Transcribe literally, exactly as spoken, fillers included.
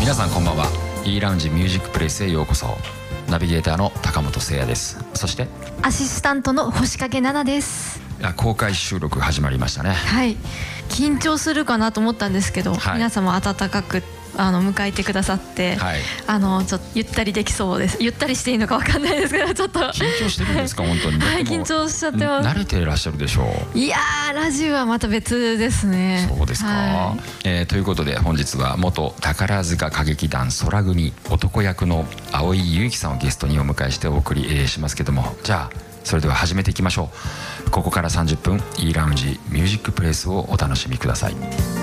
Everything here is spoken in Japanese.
皆さんこんばんは。 E ラウンジミュージックプレイスへようこそ。ナビゲーターの高本誠也です。そしてアシスタントの星影奈々です。 公開収録始まりましたね。 はい、緊張するかなと思ったんですけど、はい、皆様温かくあの迎えてくださって、はい、あのちょっとゆったりできそうです。ゆったりしていいのかわかんないですけど、ちょっと緊張してるんですか？本当に。 はい、緊張しちゃってます。 慣れていらっしゃるでしょう。 いやー、ラジオはまた別ですね。 そうですか、はい。えー、ということで本日は元宝塚歌劇団宙組男役の蒼井優樹さんをゲストにお迎えしてお送り、えー、しますけども、じゃあそれでは始めていきましょう。ここからさんじゅっぷん E ラウンジミュージックプレイスをお楽しみください。